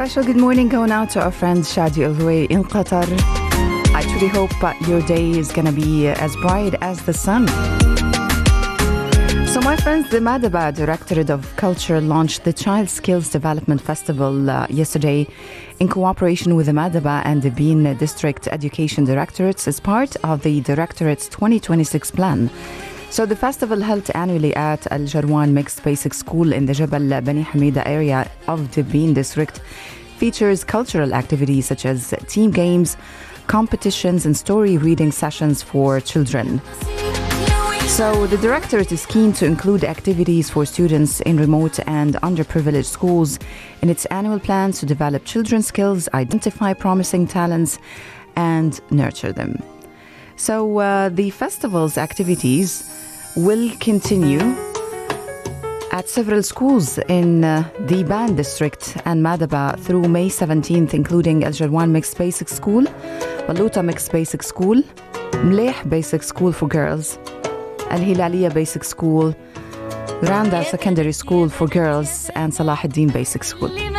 special good morning going out to our friend Shadi Al-Rouay in Qatar. I truly hope your day is going to be as bright as the sun. So my friends, the Madaba Directorate of Culture launched the Child Skills Development Festival yesterday in cooperation with the Madaba and the Bean District Education Directorates as part of the Directorate's 2026 plan. So the festival held annually at Al Jarwan Mixed Basic School in the Jabal Bani Hamida area of the Bean District features cultural activities such as team games, competitions and story reading sessions for children. So the Directorate is keen to include activities for students in remote and underprivileged schools in its annual plans to develop children's skills, identify promising talents and nurture them. So the festival's activities will continue at several schools in the Ban District and Madaba through May 17th, including Al Jarwan Mixed Basic School, Baluta Mixed Basic School, Mleh Basic School for Girls, Al Hilaliya Basic School, Randa Secondary School for Girls, and Salah ad-Din Basic School.